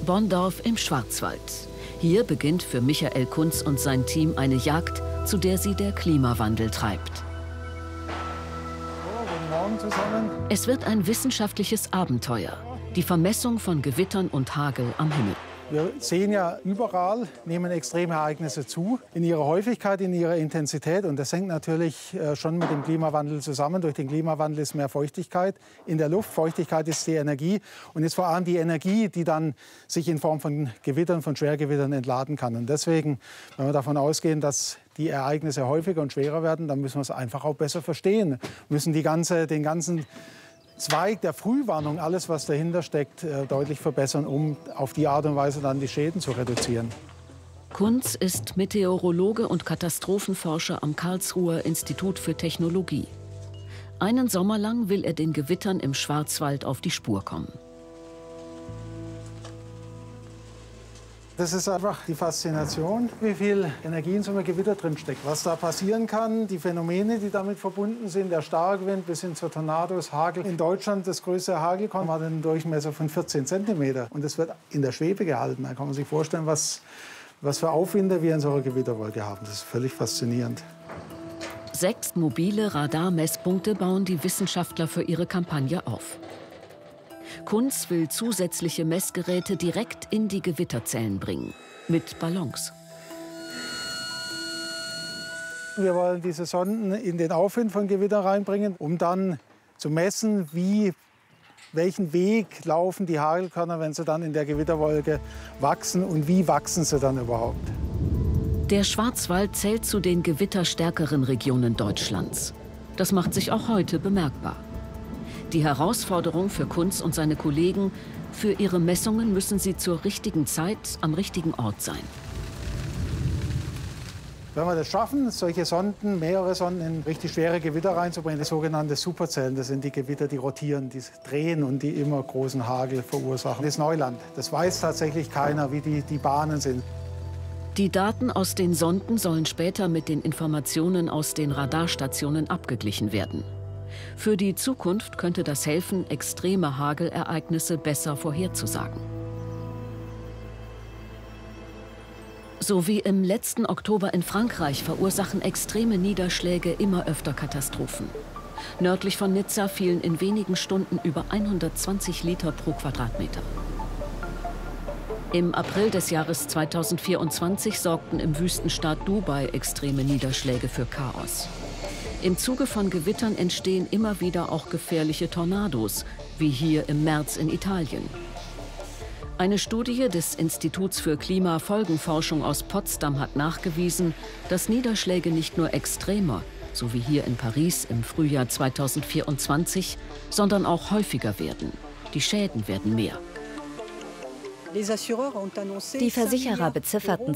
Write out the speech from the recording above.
Bonndorf im Schwarzwald. Hier beginnt für Michael Kunz und sein Team eine Jagd, zu der sie der Klimawandel treibt. Guten Morgen zusammen. Es wird ein wissenschaftliches Abenteuer. Die Vermessung von Gewittern und Hagel am Himmel. Wir sehen ja, überall nehmen extreme Ereignisse zu, in ihrer Häufigkeit, in ihrer Intensität. Und das hängt natürlich schon mit dem Klimawandel zusammen. Durch den Klimawandel ist mehr Feuchtigkeit in der Luft. Feuchtigkeit ist die Energie. Und jetzt vor allem die Energie, die dann sich in Form von Gewittern, von Schwergewittern entladen kann. Und deswegen, wenn wir davon ausgehen, dass die Ereignisse häufiger und schwerer werden, dann müssen wir es einfach auch besser verstehen. Wir müssen den ganzen Zweig der Frühwarnung, alles, was dahinter steckt, deutlich verbessern, um auf die Art und Weise dann die Schäden zu reduzieren. Kunz ist Meteorologe und Katastrophenforscher am Karlsruher Institut für Technologie. Einen Sommer lang will er den Gewittern im Schwarzwald auf die Spur kommen. Das ist einfach die Faszination, wie viel Energie in so einem Gewitter drin steckt. Was da passieren kann, die Phänomene, die damit verbunden sind, der Starkwind bis hin zur Tornados, Hagel. In Deutschland das größte Hagelkorn hat einen Durchmesser von 14 cm. Und das wird in der Schwebe gehalten. Da kann man sich vorstellen, was für Aufwinde wir in so einer Gewitterwolke haben. Das ist völlig faszinierend. 6 mobile Radarmesspunkte bauen die Wissenschaftler für ihre Kampagne auf. Kunz will zusätzliche Messgeräte direkt in die Gewitterzellen bringen, mit Ballons. Wir wollen diese Sonden in den Aufwind von Gewitter reinbringen, um dann zu messen, welchen Weg laufen die Hagelkörner, wenn sie dann in der Gewitterwolke wachsen und wie wachsen sie dann überhaupt. Der Schwarzwald zählt zu den gewitterstärkeren Regionen Deutschlands. Das macht sich auch heute bemerkbar. Die Herausforderung für Kunz und seine Kollegen: für ihre Messungen müssen sie zur richtigen Zeit am richtigen Ort sein. Wenn wir das schaffen, solche Sonden, mehrere Sonden in richtig schwere Gewitter reinzubringen, die sogenannten Superzellen, das sind die Gewitter, die rotieren, die drehen und die immer großen Hagel verursachen. Das ist Neuland. Das weiß tatsächlich keiner, wie die Bahnen sind. Die Daten aus den Sonden sollen später mit den Informationen aus den Radarstationen abgeglichen werden. Für die Zukunft könnte das helfen, extreme Hagelereignisse besser vorherzusagen. So wie im letzten Oktober in Frankreich verursachen extreme Niederschläge immer öfter Katastrophen. Nördlich von Nizza fielen in wenigen Stunden über 120 Liter pro Quadratmeter. Im April des Jahres 2024 sorgten im Wüstenstaat Dubai extreme Niederschläge für Chaos. Im Zuge von Gewittern entstehen immer wieder auch gefährliche Tornados, wie hier im März in Italien. Eine Studie des Instituts für Klimafolgenforschung aus Potsdam hat nachgewiesen, dass Niederschläge nicht nur extremer, so wie hier in Paris im Frühjahr 2024, sondern auch häufiger werden. Die Schäden werden mehr. Die Versicherer bezifferten